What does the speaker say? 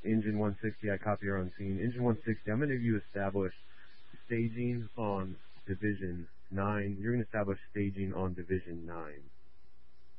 Engine 160, I copy her on scene. Engine 160, I'm going to have you establish staging on Division 9. You're going to establish staging on Division 9.